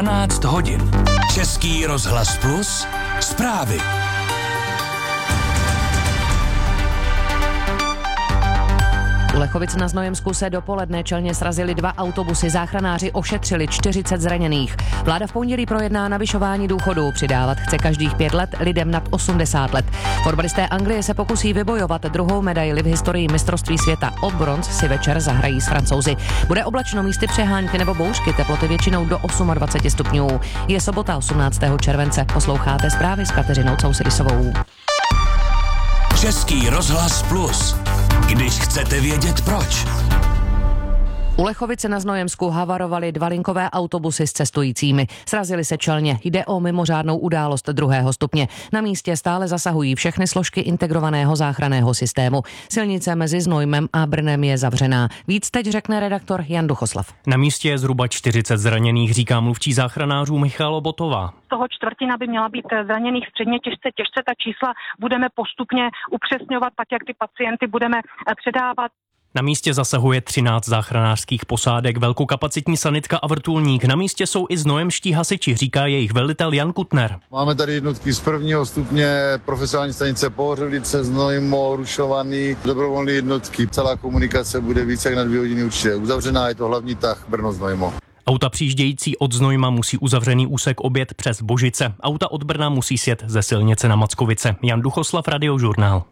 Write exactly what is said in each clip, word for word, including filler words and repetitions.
dvanáct hodin. Český rozhlas Plus, zprávy. U Lechovic na Znojemsku se dopoledne čelně srazily dva autobusy, záchranáři ošetřili čtyřicet zraněných. Vláda v pondělí projedná navyšování důchodů, přidávat chce každých pět let lidem nad osmdesát let. Fotbalisté Anglie se pokusí vybojovat druhou medaili v historii mistrovství světa. O bronz si večer zahrají s Francouzi. Bude oblačno, místy přehánky nebo bouřky, teploty většinou do dvacet osm stupňů. Je sobota osmnáctého července. Posloucháte zprávy s Kateřinou Cousirisovou. Český rozhlas Plus. Když chcete vědět proč. U Lechovice na Znojemsku havarovaly dva linkové autobusy s cestujícími. Srazily se čelně. Jde o mimořádnou událost druhého stupně. Na místě stále zasahují všechny složky integrovaného záchranného systému. Silnice mezi Znojmem a Brnem je zavřená. Víc teď řekne redaktor Jan Duchoslav. Na místě je zhruba čtyřicet zraněných, říká mluvčí záchranářů Michal Botová. Z toho čtvrtina by měla být zraněných středně těžce, těžce. Ta čísla budeme postupně upřesňovat, tak jak ty pacienty budeme předávat. Na místě zasahuje třináct záchranářských posádek, velkokapacitní sanitka a vrtulník. Na místě jsou i znojemští hasiči, říká jejich velitel Jan Kutner. Máme tady jednotky z prvního stupně, profesionální stanice Pohořelice, Znojmo, Rušovaný, dobrovolné jednotky. Celá komunikace bude více jak na dvě hodiny určitě uzavřená, je to hlavní tah Brno-Znojmo. Auta přijíždějící od Znojma musí uzavřený úsek objet přes Božice. Auta od Brna musí sjet ze silnice na Mackovice. Jan Duchoslav, Radiožurnál.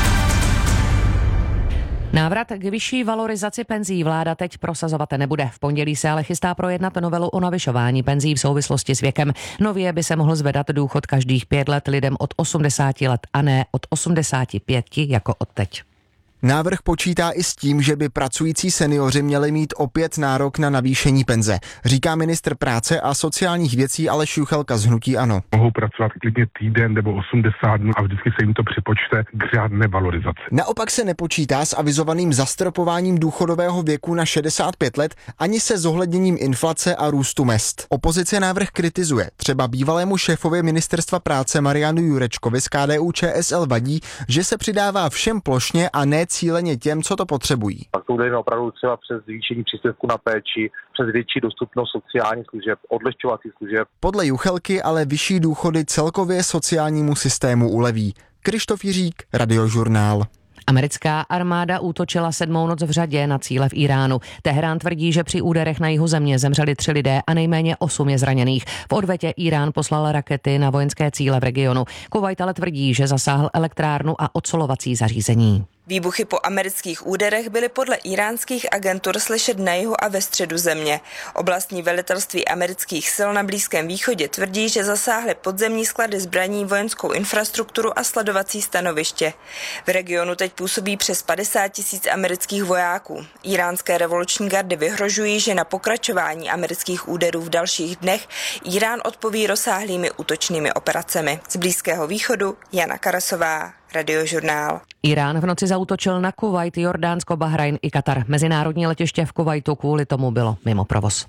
Návrat k vyšší valorizaci penzí vláda teď prosazovat nebude. V pondělí se ale chystá projednat novelu o navyšování penzí v souvislosti s věkem. Nově by se mohl zvedat důchod každých pět let lidem od osmdesáti let a ne od osmdesáti pěti jako od teď. Návrh počítá i s tím, že by pracující seniori měli mít opět nárok na navýšení penze, říká ministr práce a sociálních věcí Aleš Juchelka z hnutí ANO. Mohou pracovat klidně týden nebo osmdesát dnů a vždycky se jim to připočte k řádné valorizaci. Naopak se nepočítá s avizovaným zastropováním důchodového věku na šedesát pět let ani se zohledněním inflace a růstu mezd. Opozice návrh kritizuje. Třeba bývalému šéfovi ministerstva práce Marianu Jurečkovi z K D U Č S L vadí, že se přidává všem plošně a ne cíleně těm, co to potřebují. Pak to jde opravdu třeba přes zvýšení příspěvku na péči, přes větší dostupnost sociálních služeb, odlehčovacích služeb. Podle Juchelky ale vyšší důchody celkově sociálnímu systému uleví. Krištof Jiřík, Radiožurnál. Americká armáda útočila sedmou noc v řadě na cíle v Iránu. Teherán tvrdí, že při úderech na jihu země zemřeli tři lidé a nejméně osm je zraněných. V odvetě Irán poslal rakety na vojenské cíle v regionu. Kuvajt ale tvrdí, že zasáhl elektrárnu a odsolovací zařízení. Výbuchy po amerických úderech byly podle iránských agentur slyšet na jihu a ve středu země. Oblastní velitelství amerických sil na Blízkém východě tvrdí, že zasáhly podzemní sklady zbraní, vojenskou infrastrukturu a sledovací stanoviště. V regionu teď působí přes padesát tisíc amerických vojáků. Iránské revoluční gardy vyhrožují, že na pokračování amerických úderů v dalších dnech Irán odpoví rozsáhlými útočnými operacemi. Z Blízkého východu Jana Karasová, Radiožurnál. Irán v noci zaútočil na Kuvajt, Jordánsko, Bahrajn i Katar. Mezinárodní letiště v Kuvajtu kvůli tomu bylo mimo provoz.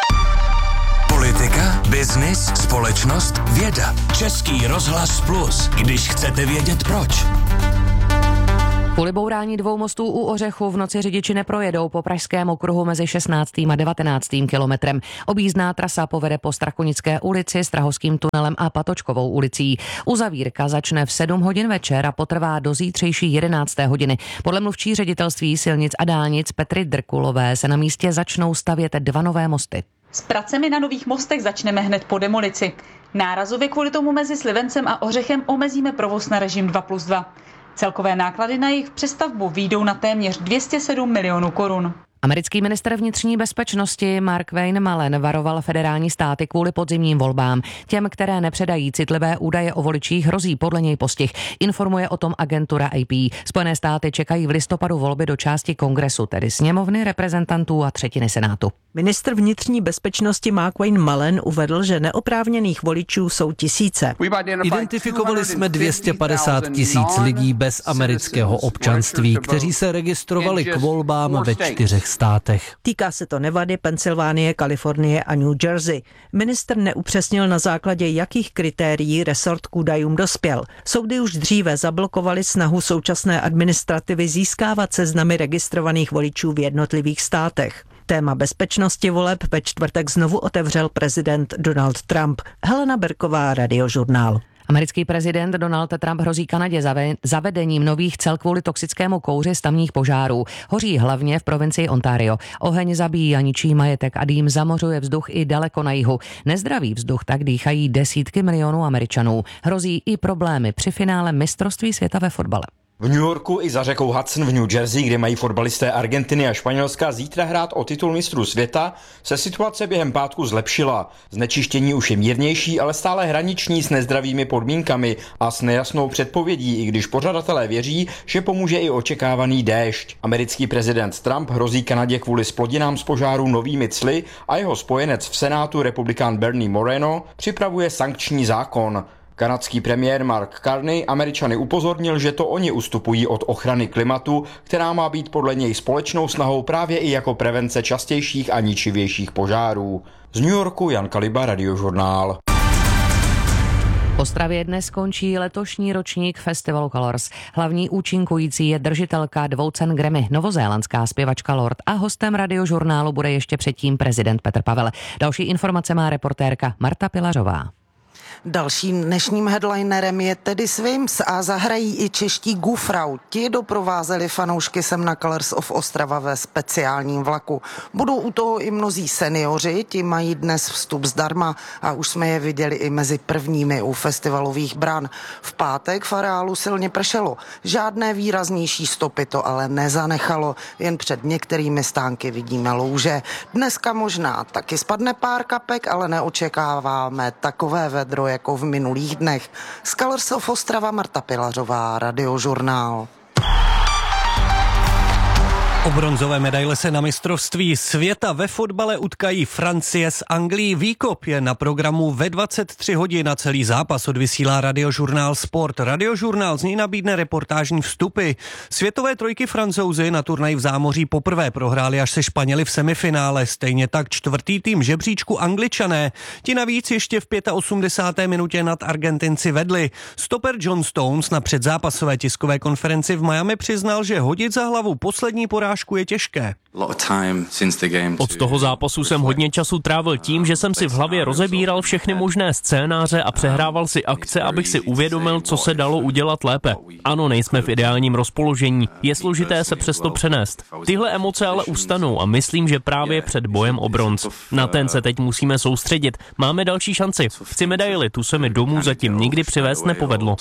Politika, biznis, společnost, věda. Český rozhlas Plus. Když chcete vědět proč. Kvůli bourání dvou mostů u Ořechu v noci řidiči neprojedou po pražském okruhu mezi šestnáctým a devatenáctým kilometrem. Objízdná trasa povede po Strakonické ulici, Strahovským tunelem a Patočkovou ulicí. Uzavírka začne v sedm hodin večer a potrvá do zítřejší jedenácté hodiny. Podle mluvčí ředitelství silnic a dálnic Petry Drkulové se na místě začnou stavět dva nové mosty. S pracemi na nových mostech začneme hned po demolici. Nárazově kvůli tomu mezi Slivencem a Ořechem omezíme provoz na režim dva plus dva. Celkové náklady na jejich přestavbu výjdou na téměř dvě stě sedm milionů korun. Americký ministr vnitřní bezpečnosti Mark Wayne Malen varoval federální státy kvůli podzimním volbám. Těm, které nepředají citlivé údaje o voličích, hrozí podle něj postih. Informuje o tom agentura A P. Spojené státy čekají v listopadu volby do části kongresu, tedy sněmovny reprezentantů a třetiny senátu. Ministr vnitřní bezpečnosti Mark Wayne Malen uvedl, že neoprávněných voličů jsou tisíce. Identifikovali jsme dvě stě padesát tisíc lidí bez amerického občanství, kteří se registrovali k volbám ve čtyřech státech. Týká se to Nevady, Pensylvánie, Kalifornie a New Jersey. Ministr neupřesnil, na základě jakých kritérií resort k údajům dospěl. Soudy už dříve zablokovaly snahu současné administrativy získávat seznamy registrovaných voličů v jednotlivých státech. Téma bezpečnosti voleb ve čtvrtek znovu otevřel prezident Donald Trump. Helena Berková, Radiožurnál. Americký prezident Donald Trump hrozí Kanadě zavedením nových cel kvůli toxickému kouři z tamních požárů. Hoří hlavně v provincii Ontario. Oheň zabíjí a ničí majetek a dým zamořuje vzduch i daleko na jihu. Nezdravý vzduch tak dýchají desítky milionů Američanů. Hrozí i problémy při finále mistrovství světa ve fotbale. V New Yorku i za řekou Hudson v New Jersey, kde mají fotbalisté Argentiny a Španělska zítra hrát o titul mistrů světa, se situace během pátku zlepšila. Znečištění už je mírnější, ale stále hraniční s nezdravými podmínkami a s nejasnou předpovědí, i když pořadatelé věří, že pomůže i očekávaný déšť. Americký prezident Trump hrozí Kanadě kvůli splodinám z požáru novými cly a jeho spojenec v Senátu, republikán Bernie Moreno, připravuje sankční zákon. Kanadský premiér Mark Carney Američany upozornil, že to oni ustupují od ochrany klimatu, která má být podle něj společnou snahou právě i jako prevence častějších a ničivějších požárů. Z New Yorku Jan Kaliba, Radiožurnál. V Ostravě dnes končí letošní ročník festivalu Colors. Hlavní účinkující je držitelka dvou cen Grammy, novozélandská zpěvačka Lorde, a hostem Radiožurnálu bude ještě předtím prezident Petr Pavel. Další informace má reportérka Marta Pilařová. Dalším dnešním headlinerem je Teddy Swims a zahrají i čeští Gufrau. Ti doprovázeli fanoušky sem na Colors of Ostrava ve speciálním vlaku. Budou u toho i mnozí seniori, ti mají dnes vstup zdarma a už jsme je viděli i mezi prvními u festivalových bran. V pátek v areálu silně pršelo. Žádné výraznější stopy to ale nezanechalo, jen před některými stánky vidíme louže. Dneska možná taky spadne pár kapek, ale neočekáváme takové vedro jako v minulých dnech. Z Colors of Ostrava Marta Pilařová, Radiožurnál. O bronzové medaile se na mistrovství světa ve fotbale utkají Francie s Anglií. Výkop je na programu ve dvacet tři hodin a celý zápas odvysílá Radiožurnál Sport. Radiožurnál z něj nabídne reportážní vstupy. Světové trojky Francouzi na turnaji v zámoří poprvé prohráli až se Španěli v semifinále. Stejně tak čtvrtý tým žebříčku Angličané. Ti navíc ještě v osmdesáté páté minutě nad Argentinci vedli. Stoper John Stones na předzápasové tiskové konferenci v Miami přiznal, že hodit za hlavu poslední porážku je těžké. Od toho zápasu jsem hodně času trávil tím, že jsem si v hlavě rozebíral všechny možné scénáře a přehrával si akce, abych si uvědomil, co se dalo udělat lépe. Ano, nejsme v ideálním rozpoložení, je složité se přesto přenést. Tyhle emoce ale ustanou a myslím, že právě před bojem o bronz. Na ten se teď musíme soustředit. Máme další šanci. Chci medaili, tu se mi domů zatím nikdy přivést nepovedlo.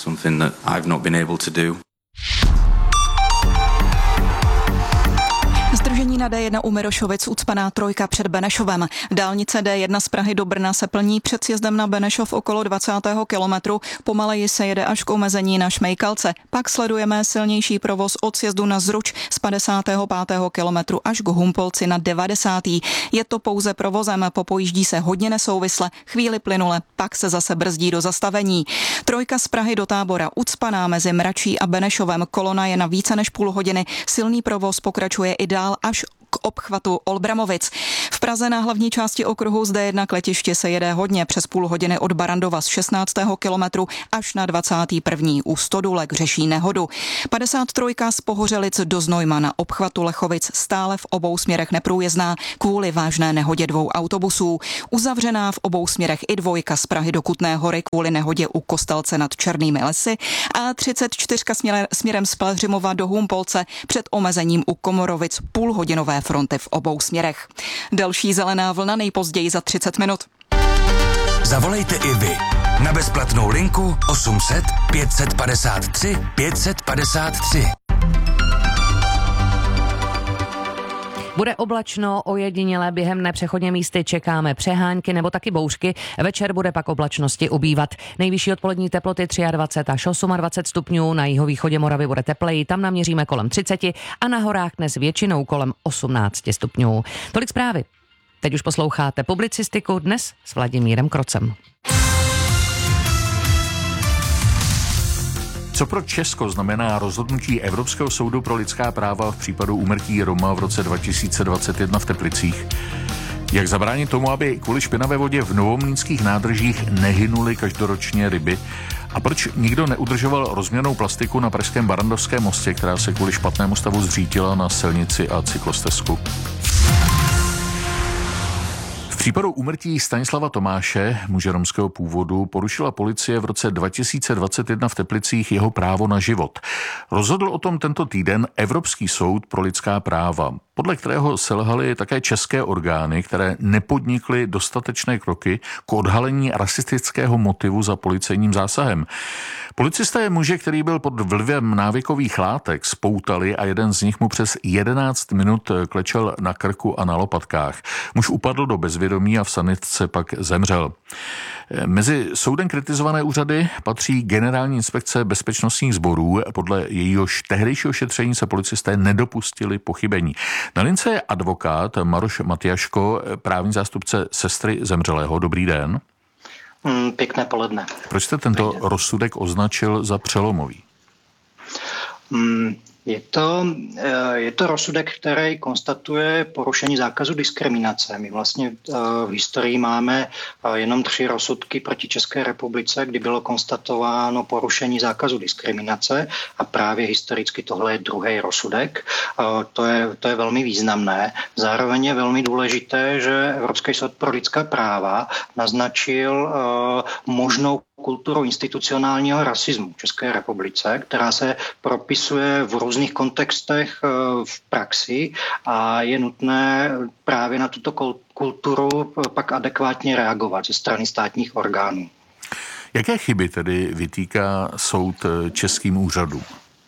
Zdržení na D jedna u Mirošovic, ucpaná trojka před Benešovem. Dálnice D jedna z Prahy do Brna se plní před sjezdem na Benešov okolo dvacátého kilometru. Pomaleji se jede až k omezení na Šmejkalce. Pak sledujeme silnější provoz od sjezdu na Zruč z padesátého pátého kilometru až k Humpolci na devadesátý Je to pouze provozem, popojíždí se hodně nesouvisle, chvíli plynule, pak se zase brzdí do zastavení. Trojka z Prahy do Tábora ucpaná mezi Mračí a Benešovem. Kolona je na více než půl hodiny. Silný provoz pokračuje i dál až k obchvatu Olbramovic. V Praze na hlavní části okruhu z D jedna k letišti se jede hodně, přes půl hodiny od Barandova z šestnáctého kilometru až na dvacátý první U Stodulek řeší nehodu. padesát tři z Pohořelic do Znojma na obchvatu Lechovic stále v obou směrech neprůjezdná kvůli vážné nehodě dvou autobusů. Uzavřená v obou směrech i dvojka z Prahy do Kutné Hory kvůli nehodě u Kostelce nad Černými lesy a třicet čtyři směrem z Pelhřimova do Humpolce před omezením u Komorovic půlhodinové fronty v obou směrech. Další zelená vlna nejpozději za třicet minut. Zavolejte i vy na bezplatnou linku osm set pět set padesát tři pět set padesát tři. Bude oblačno, ojedinělé během dne přechodně místy čekáme přehánky nebo taky bouřky. Večer bude pak oblačnosti ubývat. Nejvyšší odpolední teploty dvacet tři až dvacet osm stupňů, na jihovýchodě Moravy bude tepleji, tam naměříme kolem třicet a na horách dnes většinou kolem osmnáct stupňů. Tolik zprávy. Teď už posloucháte publicistiku dnes s Vladimírem Krocem. Co pro Česko znamená rozhodnutí Evropského soudu pro lidská práva v případu úmrtí Roma v roce dva tisíce dvacet jedna v Teplicích? Jak zabránit tomu, aby kvůli špinavé vodě v novomlýnských nádržích nehynuly každoročně ryby? A proč nikdo neudržoval rozměrnou plastiku na pražském Barandovském mostě, která se kvůli špatnému stavu zřítila na silnici a cyklostezku? V případu úmrtí Stanislava Tomáše, muže romského původu, porušila policie v roce dva tisíce dvacet jedna v Teplicích jeho právo na život. Rozhodl o tom tento týden Evropský soud pro lidská práva, podle kterého selhaly také české orgány, které nepodnikly dostatečné kroky k odhalení rasistického motivu za policejním zásahem. Policisté muže, který byl pod vlivem návykových látek, spoutali a jeden z nich mu přes jedenáct minut klečel na krku a na lopatkách. Muž upadl do bezvědomí a v sanitce pak zemřel. Mezi soudem kritizované úřady patří Generální inspekce bezpečnostních sborů. Podle jejíhož tehdejšího šetření se policisté nedopustili pochybení. Na lince je advokát Maroš Matyáško, právní zástupce sestry zemřelého. Dobrý den. Mm, pěkné poledne. Proč jste tento rozsudek označil za přelomový? Mm, je to, je to rozsudek, který konstatuje porušení zákazu diskriminace. My vlastně v historii máme jenom tři rozsudky proti České republice, kdy bylo konstatováno porušení zákazu diskriminace a právě historicky tohle je druhý rozsudek. To je, to je velmi významné. Zároveň je velmi důležité, že Evropský soud pro lidská práva naznačil možnou kulturu institucionálního rasismu v České republice, která se propisuje v různých kontextech v praxi a je nutné právě na tuto kulturu pak adekvátně reagovat ze strany státních orgánů. Jaké chyby tedy vytýká soud českým úřadům?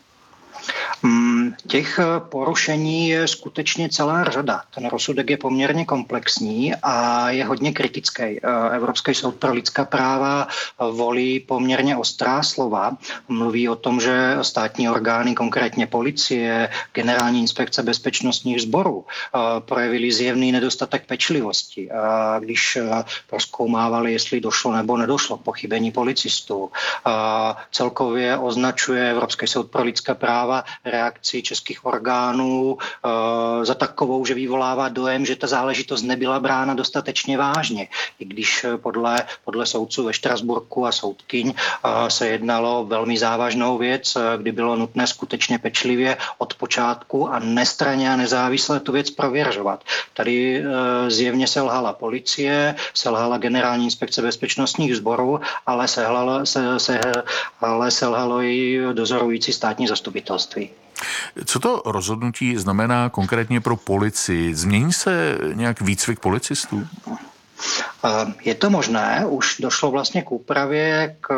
Těch porušení je skutečně celá řada. Ten rozsudek je poměrně komplexní a je hodně kritický. Evropský soud pro lidská práva volí poměrně ostrá slova. Mluví o tom, že státní orgány, konkrétně policie, Generální inspekce bezpečnostních sborů, projevili zjevný nedostatek pečlivosti, když prozkoumávali, jestli došlo nebo nedošlo k pochybení policistů. Celkově označuje Evropský soud pro lidská práva reakci českých orgánů e, za takovou, že vyvolává dojem, že ta záležitost nebyla brána dostatečně vážně. I když podle, podle soudců ve Štrasburku a soudkyň e, se jednalo velmi závažnou věc, kdy bylo nutné skutečně pečlivě od počátku a nestranně a nezávisle tu věc prověřovat. Tady e, zjevně selhala policie, selhala Generální inspekce bezpečnostních sborů, ale selhalo, se, se, ale selhalo i dozorující státní zastupitelství. Co to rozhodnutí znamená konkrétně pro policii? Změní se nějak výcvik policistů? Je to možné, už došlo vlastně k úpravě k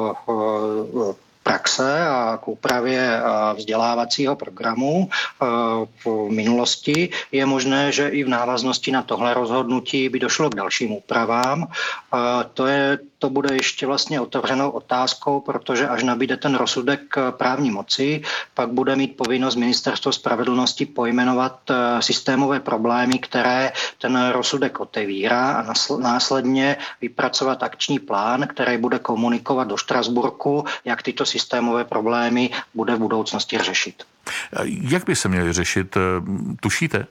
praxe a k úpravě vzdělávacího programu v minulosti. Je možné, že i v návaznosti na tohle rozhodnutí by došlo k dalším úpravám. To je To bude ještě vlastně otevřenou otázkou, protože až nabíde ten rozsudek právní moci, pak bude mít povinnost Ministerstvo spravedlnosti pojmenovat systémové problémy, které ten rozsudek otevírá a následně vypracovat akční plán, který bude komunikovat do Štrasburku, jak tyto systémové problémy bude v budoucnosti řešit. Jak by se měly řešit? Tušíte?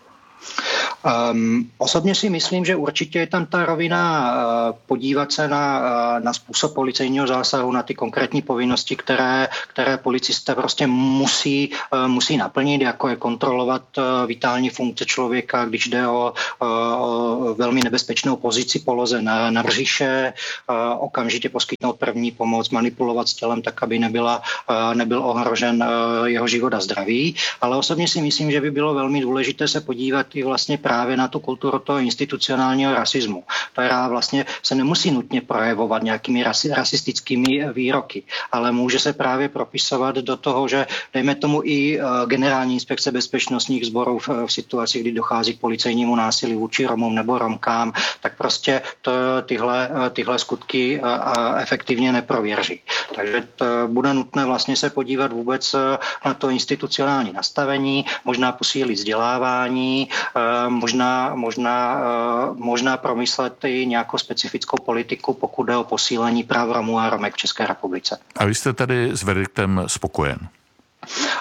Um, osobně si myslím, že určitě je tam ta rovina uh, podívat se na, uh, na způsob policejního zásahu, na ty konkrétní povinnosti, které, které policisté prostě musí, uh, musí naplnit, jako je kontrolovat uh, vitální funkce člověka, když jde o, uh, o velmi nebezpečnou pozici poloze na, na břiše, uh, okamžitě poskytnout první pomoc, manipulovat s tělem tak, aby nebyla, uh, nebyl ohrožen uh, jeho život a zdraví. Ale osobně si myslím, že by bylo velmi důležité se podívat i vlastně právě na tu kulturu toho institucionálního rasismu, která vlastně se nemusí nutně projevovat nějakými rasi, rasistickými výroky, ale může se právě propisovat do toho, že dejme tomu i uh, Generální inspekce bezpečnostních sborů v, v situaci, kdy dochází k policejnímu násilí vůči Romům nebo Romkám, tak prostě to, tyhle, tyhle skutky uh, uh, efektivně neprověří. Takže to bude nutné vlastně se podívat vůbec na to institucionální nastavení, možná posílit vzdělávání, uh, možná, možná, uh, možná promyslet i nějakou specifickou politiku, pokud jde o posílení práv Romů a Romek v České republice. A vy jste tady s verdiktem spokojen?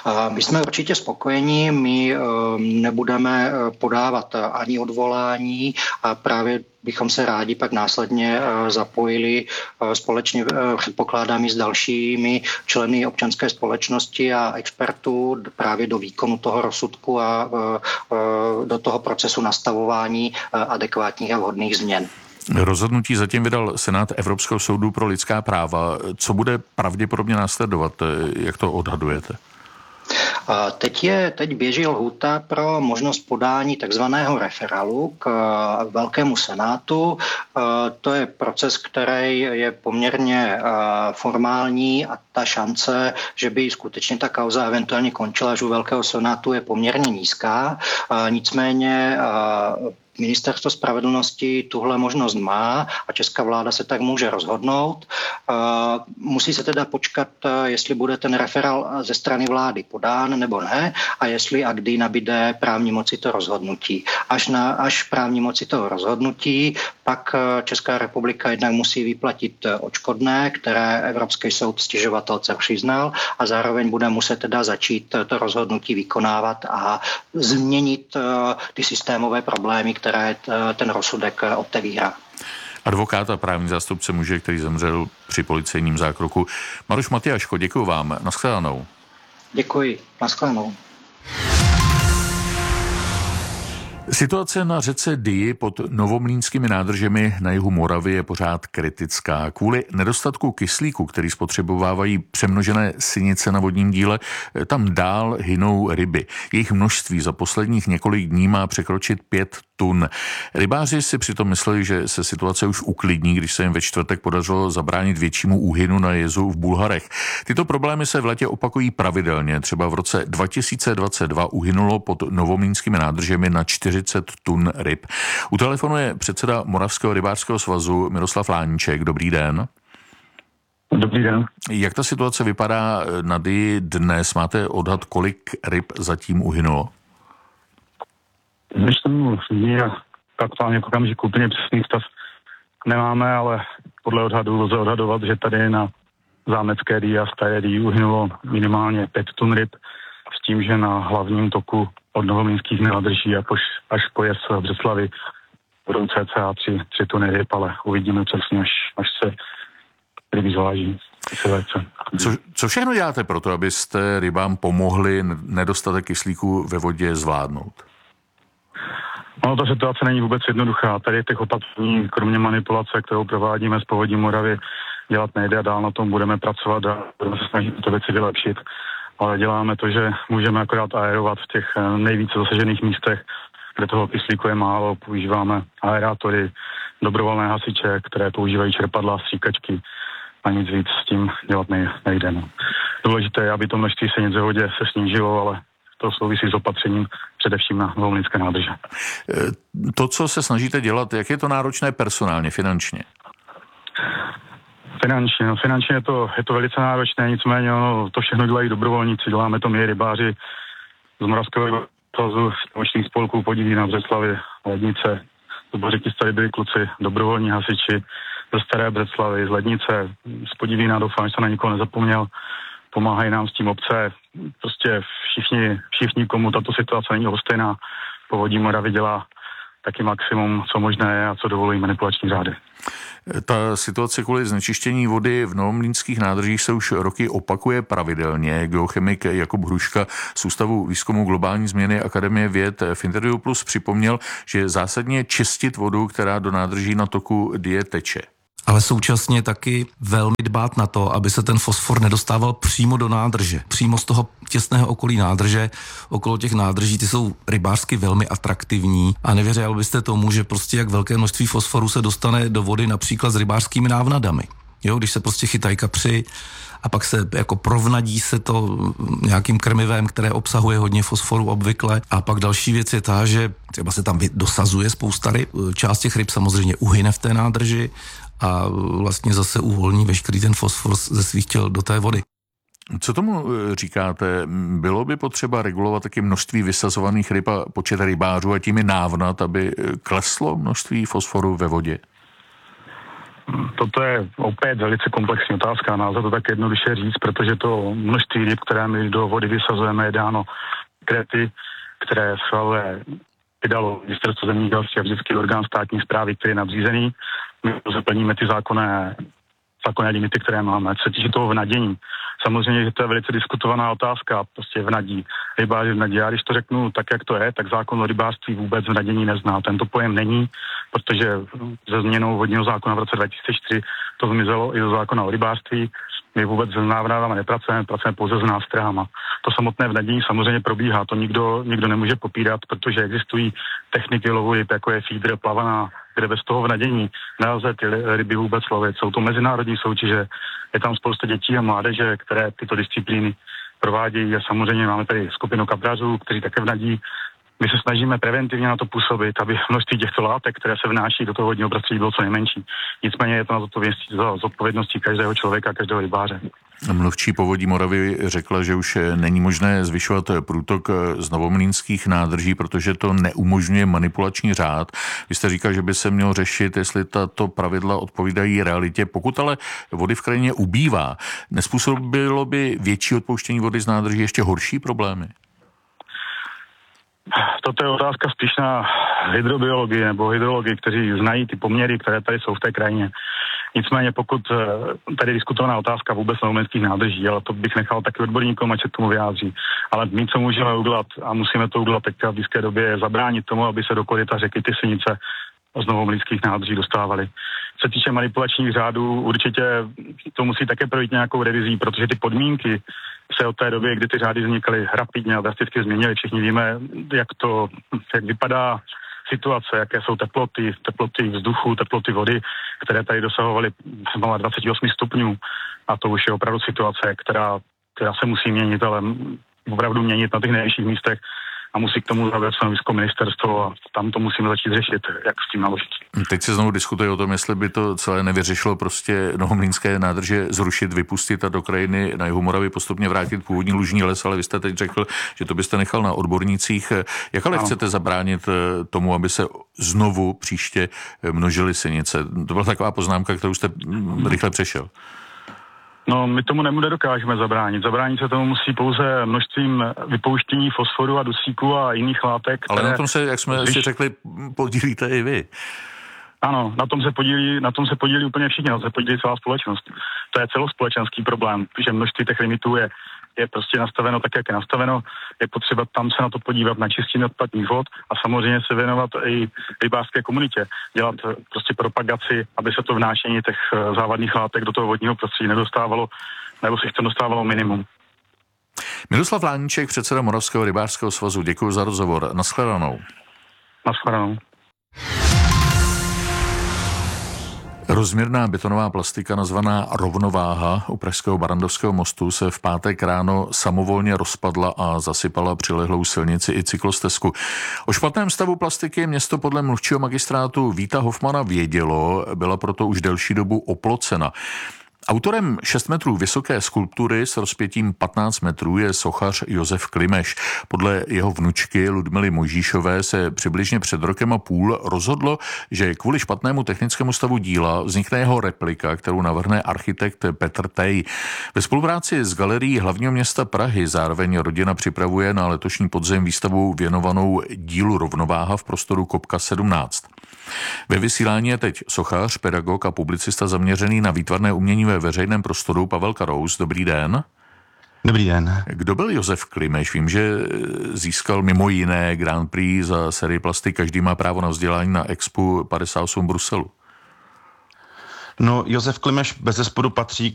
My jsme určitě spokojeni, my nebudeme podávat ani odvolání a právě bychom se rádi pak následně zapojili společně, předpokládám, i s dalšími členy občanské společnosti a expertů právě do výkonu toho rozsudku a do toho procesu nastavování adekvátních a vhodných změn. Rozhodnutí zatím vydal Senát Evropského soudu pro lidská práva. Co bude pravděpodobně následovat? Jak to odhadujete? Teď, je, teď běží lhůta pro možnost podání takzvaného referálu k Velkému senátu. To je proces, který je poměrně formální a ta šance, že by skutečně ta kauza eventuálně končila až u Velkého senátu, je poměrně nízká. Nicméně Ministerstvo spravedlnosti tuhle možnost má a česká vláda se tak může rozhodnout. Musí se teda počkat, jestli bude ten referál ze strany vlády podán nebo ne a jestli a kdy nabíde právní moci to rozhodnutí. Až, na, až právní moci toho rozhodnutí, pak Česká republika jednak musí vyplatit odškodné, které Evropský soud stěžovatelce přiznal a zároveň bude muset teda začít to rozhodnutí vykonávat a změnit ty systémové problémy, které ten rozsudek otevírá. Advokát a právní zástupce muže, který zemřel při policejním zákroku. Maroš Matyáško, děkuji vám. Naschledanou. Děkuji. Naschledanou. Situace na řece Dyji pod novomlýnskými nádržemi na jihu Moravy je pořád kritická. Kvůli nedostatku kyslíku, který spotřebovávají přemnožené sinice na vodním díle, tam dál hynou ryby. Jejich množství za posledních několik dní má překročit pět tun. Rybáři si přitom mysleli, že se situace už uklidní, když se jim ve čtvrtek podařilo zabránit většímu úhynu na jezu v Bulharech. Tyto problémy se v létě opakují pravidelně. Třeba v roce dva tisíce dvacet dva uhynulo pod novomlýnskými nádržemi na čtyřicet tun ryb. U telefonu je předseda Moravského rybářského svazu Miroslav Láníček. Dobrý den. Dobrý den. Jak ta situace vypadá na Dyji dnes? Máte odhad, kolik ryb zatím uhynulo? Když jsem zmínil aktuálně v okamžiku úplně přesný stav nemáme, ale podle odhadu lze odhadovat, že tady na zámecké Dyji a staré Dyji uhynulo minimálně pět tun ryb, s tím, že na hlavním toku od novomlýnských nádrží až, až po jez v Břeclavi budou cca tři tuny ryb, ale uvidíme přesně, až, až se ryby zváží. Co, co všechno děláte pro to, abyste rybám pomohli nedostatek kyslíku ve vodě zvládnout? No, ta situace není vůbec jednoduchá. Tady těch opatření, kromě manipulace, kterou provádíme z Povodí Moravy, dělat nejde a dál na tom budeme pracovat a budeme se snažit to věci vylepšit. Ale děláme to, že můžeme akorát aerovat v těch nejvíce zasažených místech, kde toho kyslíku je málo. Používáme aerátory, dobrovolné hasiče, které používají čerpadla, stříkačky a nic víc s tím dělat nejde. No. Důležité je, aby to množství sinic ve vodě se snížilo, ale to souvisí s opatřením především na novomlýnské nádrže. To, co se snažíte dělat, jak je to náročné personálně, finančně? Finančně, no finančně je to, je to velice náročné, nicméně no, to všechno dělají dobrovolníci, děláme to my rybáři z Moravského svazu, nočních spolků Podiví na Břeclavi, Lednice, z Bořiky tady byli kluci, dobrovolní hasiči ze Staré Břeclavy, z Lednice, z Podivína, doufám, že se na nikoho nezapomněl, pomáhají nám s tím obce, prostě všichni, všichni, komu tato situace není lhostejná, Povodí Moravy dělá taky maximum, co možné je a co dovolují manipulační řády. Ta situace kvůli znečištění vody v novomlýnských nádržích se už roky opakuje pravidelně. Geochemik Jakub Hruška z Ústavu výzkumu globální změny Akademie věd v Interview Plus připomněl, že je zásadně čistit vodu, která do nádrží na toku Dyje teče. Ale současně taky velmi dbát na to, aby se ten fosfor nedostával přímo do nádrže. Přímo z toho těsného okolí nádrže. Okolo těch nádrží, ty jsou rybářsky velmi atraktivní a nevěřil byste tomu, že prostě jak velké množství fosforu se dostane do vody například s rybářskými návnadami. Jo, když se prostě chytají kapři a pak se jako provnadí se to nějakým krmivem, které obsahuje hodně fosforu obvykle. A pak další věc je ta, že třeba se tam dosazuje spousta ryb. Část těch ryb samozřejmě uhyne v té nádrži a vlastně zase uvolní veškerý ten fosfor ze svých těl do té vody. Co tomu říkáte? Bylo by potřeba regulovat taky množství vysazovaných ryb a počet rybářů a tím i návnat, aby kleslo množství fosforu ve vodě? Toto je opět velice komplexní otázka, nelze to tak jednoduše říct, protože to množství ryb, které my do vody vysazujeme, je dáno krety, které schvaluje vydalo Ministerstvo zemědělství a vždycky orgán státní správy, který je nadřízený. My zaplníme ty zákonné, zákonné limity, které máme. Co se týče toho vnadění, samozřejmě, že to je velice diskutovaná otázka, prostě vnadí, rybáři vnadí. Já když to řeknu tak, jak to je, tak zákon o rybářství vůbec vnadění nezná. Tento pojem není, protože ze změnou vodního zákona v roce dva tisíce čtyři to zmizelo i do zákona o rybářství. My vůbec s návrhama nepracujeme, pracujeme pouze s nástrahama. To samotné vnadění samozřejmě probíhá, to nikdo, nikdo nemůže popírat, protože existují techniky lovu ryb, jako je feeder, plavaná, kde bez toho vnadění nelze ty ryby vůbec lovit. Jsou to mezinárodní soutěže, je tam spousta dětí a mládeže, které tyto disciplíny provádějí a samozřejmě máme tady skupinu kaprařů, kteří také vnadí. My se snažíme preventivně na to působit, aby množství těchto látek, které se vnáší do toho vodního prostředí, bylo co nejmenší. Nicméně je to na zodpovědností každého člověka, každého rybáře. Mluvčí Povodí Moravy řekla, že už není možné zvyšovat průtok z novomlýnských nádrží, protože to neumožňuje manipulační řád. Vy jste říkal, že by se mělo řešit, jestli tato pravidla odpovídají realitě. Pokud ale vody v krajině ubývá, nezpůsobilo by větší odpouštění vody z nádrží ještě horší problémy? Toto je otázka spíš na hydrobiologii nebo hydrologii, kteří znají ty poměry, které tady jsou v té krajině. Nicméně pokud tady je diskutovaná otázka vůbec novomlýnských nádrží, ale to bych nechal taky odborníkům, ať se k tomu vyjádří. Ale my, co můžeme udělat a musíme to udělat teďka v blízké době, je zabránit tomu, aby se do koryta řeky ty sinice z novomlýnských nádrží dostávaly. Co se týče manipulačních řádů, určitě to musí také projít nějakou revizí, protože ty podmínky se od té doby, kdy ty řády vznikaly, rapidně a drasticky změnily. Všichni víme, jak to, jak vypadá situace, jaké jsou teploty, teploty vzduchu, teploty vody, které tady dosahovaly dvacet osm stupňů. A to už je opravdu situace, která, která se musí měnit, ale opravdu měnit na těch nejvyšších místech. A musí k tomu zavést stanovisko ministerstvo a tam to musíme začít řešit, jak s tím naložit. Teď se znovu diskutuje o tom, jestli by to celé nevyřešilo prostě novomlýnské nádrže zrušit, vypustit a do krajiny na jihu Moravy postupně vrátit původní lužní les, ale vy jste teď řekl, že to byste nechal na odbornících. Jak ale no. chcete zabránit tomu, aby se znovu příště množily sinice? To byla taková poznámka, kterou jste rychle přešel. No, my tomu nedokážeme zabránit. Zabránit se tomu musí pouze množstvím vypouštění fosforu a dusíku a jiných látek. Ale na tom se, jak jsme si řekli, podílíte i vy. Ano, na tom se podílí, na tom se podílí úplně všichni, na tom se podílí celá společnost. To je celospolečenský problém, že množství těch limitů je, je prostě nastaveno tak, jak je nastaveno. Je potřeba tam se na to podívat, na čistění odpadních vod a samozřejmě se věnovat i rybářské komunitě. Dělat prostě propagaci, aby se to vnášení těch závadných látek do toho vodního prostředí nedostávalo, nebo se jich to dostávalo minimum. Miroslav Láníček, předseda Moravského rybářského svazu, děkuji za rozhovor. Naschledanou. Naschledanou. Rozměrná betonová plastika nazvaná Rovnováha u pražského Barrandovského mostu se v pátek ráno samovolně rozpadla a zasypala přilehlou silnici i cyklostezku. O špatném stavu plastiky město podle mluvčího magistrátu Víta Hofmana vědělo, byla proto už delší dobu oplocena. Autorem šest metrů vysoké skulptury s rozpětím patnáct metrů je sochař Josef Klimeš. Podle jeho vnučky Ludmily Mojžíšové se přibližně před rokem a půl rozhodlo, že kvůli špatnému technickému stavu díla vznikne jeho replika, kterou navrhne architekt Petr Tej. Ve spolupráci s Galerií hlavního města Prahy zároveň rodina připravuje na letošní podzim výstavu věnovanou dílu Rovnováha v prostoru Kopka sedmnáct. Ve vysílání je teď sochař, pedagog a publicista zaměřený na výtvarné umění ve veřejném prostoru Pavel Karous. Dobrý den. Dobrý den. Kdo byl Josef Klimeš? Vím, že získal mimo jiné Grand Prix za sérii Plasty Každý má právo na vzdělání na Expo padesát osm v Bruselu. No, Josef Klimeš bezesporu patří